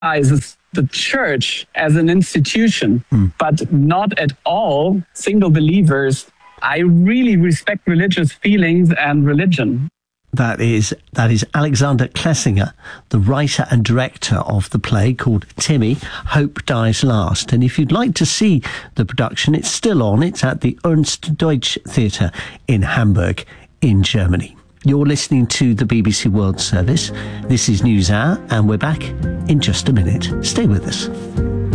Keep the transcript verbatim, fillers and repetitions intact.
idolizes the church as an institution, mm. but not at all single believers. I really respect religious feelings and religion. That is that is Alexander Klesinger, the writer and director of the play called Timmy, Hope Dies Last. And if you'd like to see the production, it's still on. It's at the Ernst Deutsch Theatre in Hamburg in Germany. You're listening to the B B C World Service. This is NewsHour, and we're back in just a minute. Stay with us.